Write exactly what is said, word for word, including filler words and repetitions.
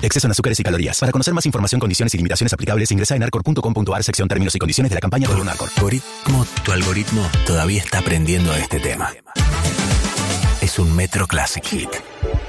Exceso en azúcares y calorías. Para conocer más información, condiciones y limitaciones aplicables, ingresa en arcor punto com punto a r sección términos y condiciones de la campaña por un Arcor. Algoritmo, tu algoritmo todavía está aprendiendo este tema. Es un Metro Classic Hit.